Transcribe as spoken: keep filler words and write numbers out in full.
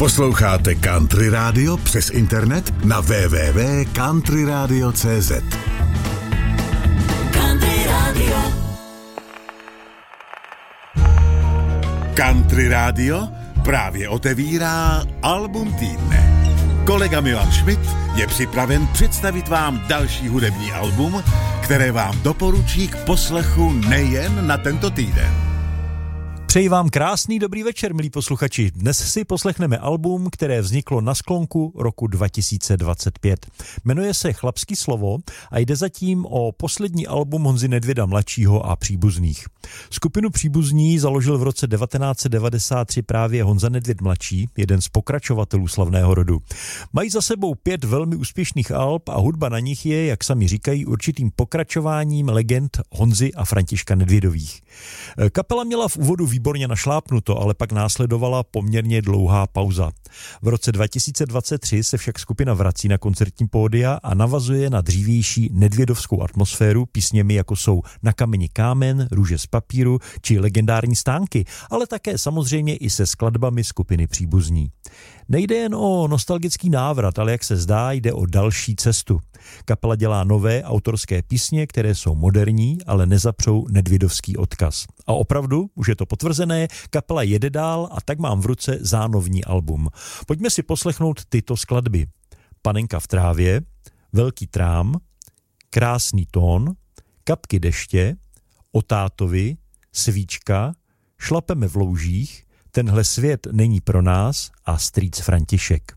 Posloucháte Country Radio přes internet na w w w tečka country radio tečka c z. Country Radio. Country Radio právě otevírá album týdne. Kolega Milan Schmidt je připraven představit vám další hudební album, které vám doporučí k poslechu nejen na tento týden. Přeji vám krásný dobrý večer, milí posluchači. Dnes si poslechneme album, které vzniklo na sklonku roku dva tisíce dvacet pět. Jmenuje se Chlapský slovo a jde zatím o poslední album Honzy Nedvěda mladšího a příbuzných. Skupinu Příbuzní založil v roce devatenáct set devadesát tři právě Honza Nedvěd mladší, jeden z pokračovatelů slavného rodu. Mají za sebou pět velmi úspěšných alb a hudba na nich je, jak sami říkají, určitým pokračováním legend Honzy a Františka Nedvědových. Kapela měla v úvodu výborně našlápnuto, ale pak následovala poměrně dlouhá pauza. V roce dva tisíce dvacet tři se však skupina vrací na koncertní pódia a navazuje na dřívější nedvědovskou atmosféru písněmi, jako jsou Na kameni kámen, Růže z papíru či legendární Stánky, ale také samozřejmě i se skladbami skupiny Příbuzní. Nejde jen o nostalgický návrat, ale jak se zdá, jde o další cestu. Kapela dělá nové autorské písně, které jsou moderní, ale nezapřou nedvědovský odkaz. A opravdu, už je to potvrzené, kapela jede dál a tak mám v ruce zánovní album. Pojďme si poslechnout tyto skladby. Panenka v trávě, Velký trám, Krásný tón, Kapky deště, O tátovi, Svíčka, Šlapeme v loužích, Tenhle svět není pro nás a Strýc František.